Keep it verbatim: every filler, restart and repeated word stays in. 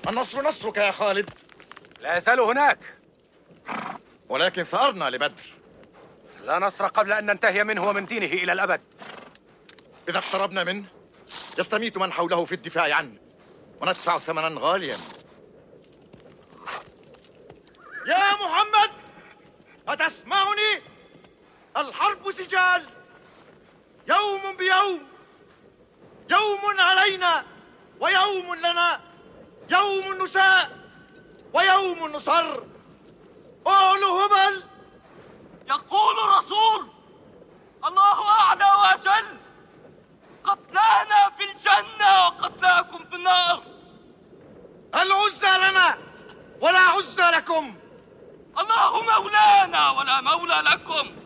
النصر نصرك يا خالد. لا يزال هناك، ولكن ثأرنا لبدر. لا نصر قبل أن ننتهي منه ومن دينه إلى الأبد. إذا اقتربنا منه يستميت من حوله في الدفاع عنه، وندفع ثمنا غاليا. يا محمد، أتسمعني؟ الحرب سجال، يوم بيوم، يوم علينا ويوم لنا، يوم نساء ويوم نصر. قول هبل. يقول الرسول الله أعلى وأجل: قتلانا في الجنة وقتلاكم في النار. العزى لنا ولا عزى لكم. الله مولانا ولا مولى لكم.